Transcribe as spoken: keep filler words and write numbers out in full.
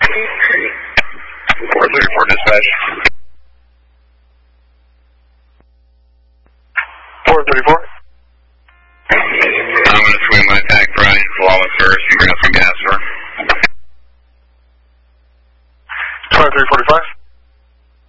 four thirty-four dispatch. four thirty-four. I'm going to swing my attack Brian flawless first and grab some gas, sir. twenty-three forty-five.